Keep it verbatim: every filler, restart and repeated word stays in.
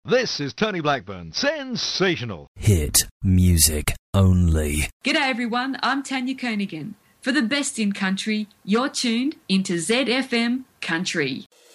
This is Tony Blackburn. Sensational. Hit music only. G'day everyone, I'm Tanya Koenigan. For the best in country, you're tuned into Z F M Country.